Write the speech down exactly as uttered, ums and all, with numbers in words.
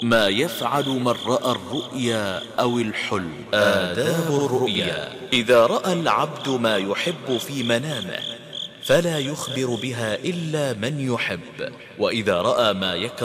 ما يفعل من رأى الرؤيا أو الحلم. آداب الرؤيا: إذا رأى العبد ما يحب في منامه فلا يخبر بها إلا من يحب، وإذا رأى ما يكره